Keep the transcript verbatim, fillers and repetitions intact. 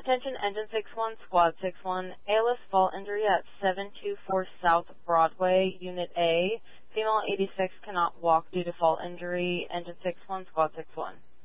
Attention Engine six one, Squad six one, A L S fault injury at seven two four South Broadway, Unit A. Female eighty-six cannot walk due to fault injury. Engine six one, Squad six one.